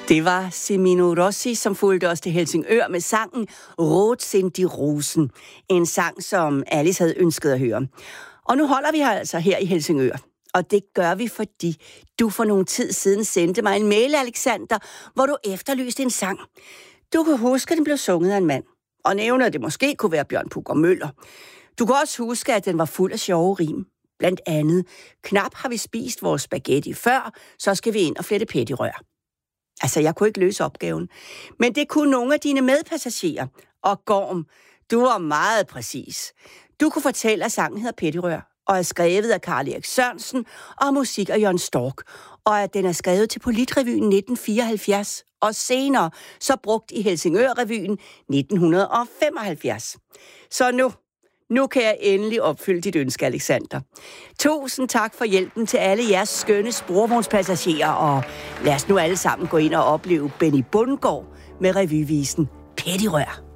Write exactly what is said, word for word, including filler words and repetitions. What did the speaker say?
Det var Semino Rossi, som fulgte os til Helsingør med sangen Rot sind die Rosen. En sang, som Alice havde ønsket at høre. Og nu holder vi her altså her i Helsingør. Og det gør vi, fordi du for nogle tid siden sendte mig en mail, Alexander, hvor du efterlyste en sang. Du kan huske, at den blev sunget af en mand. Og nævner, at det måske kunne være Bjørn Pugh Møller. Du kan også huske, at den var fuld af sjove rim. Blandt andet, knap har vi spist vores spaghetti før, så skal vi ind og flette pettirør. Altså, jeg kunne ikke løse opgaven. Men det kunne nogle af dine medpassagerer. Og Gorm, du var meget præcis. Du kunne fortælle, at sangen hedder Pettirør, og er skrevet af Karl Erik Sørensen, og musik af Jørgen Stork, og at den er skrevet til Politrevyen nitten fireoghalvfjerds, og senere så brugt i Helsingør-revyen nitten femoghalvfjerds. Så nu, nu kan jeg endelig opfylde dit ønske, Alexander. Tusind tak for hjælpen til alle jeres skønne sporvognspassagerer, og lad os nu alle sammen gå ind og opleve Benny Bundgaard med revyvisen Pettirør.